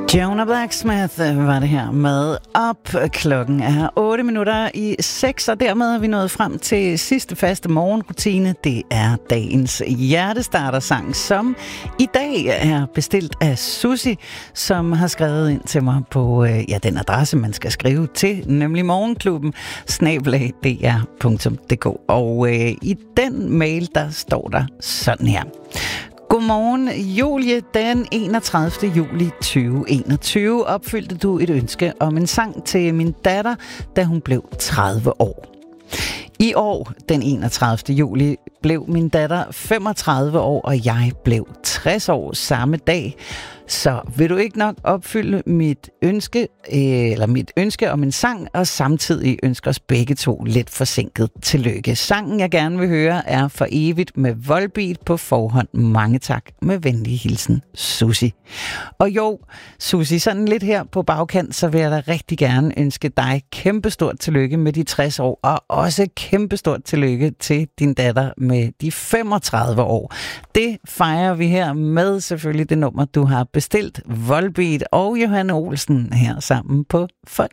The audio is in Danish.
Jonah Blacksmith var det her med op. Klokken er 6:08, og dermed er vi nået frem til sidste faste morgenrutine. Det er dagens hjertestartersang, som i dag er bestilt af Susie, som har skrevet ind til mig på den adresse, man skal skrive til, nemlig morgenklubben@dr.dk. Og i den mail, der står der sådan her. Godmorgen, Julie. Den 31. juli 2021 opfyldte du et ønske om en sang til min datter, da hun blev 30 år. I år, den 31. juli, blev min datter 35 år, og jeg blev 60 år samme dag. Så vil du ikke nok opfylde mit ønske om en sang, og samtidig ønsker os begge to lidt forsinket tillykke. Sangen, jeg gerne vil høre, er For Evigt med Volbeat på forhånd. Mange tak. Med venlig hilsen, Susie. Og jo, Susie, sådan lidt her på bagkant, så vil jeg da rigtig gerne ønske dig kæmpestort tillykke med de 60 år, og også kæmpestort tillykke til din datter med de 35 år. Det fejrer vi her med selvfølgelig det nummer, du har bestilt, Volbeat og Johanne Olsen her sammen på For